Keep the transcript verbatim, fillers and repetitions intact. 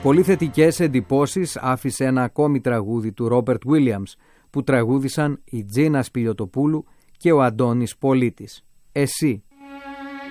Πολύ θετικές εντυπώσεις άφησε ένα ακόμη τραγούδι του Ρόμπερτ Βίλιαμς που τραγούδισαν η Τζίνα Σπηλιωτοπούλου και ο Αντώνης Πολίτης. «Εσύ».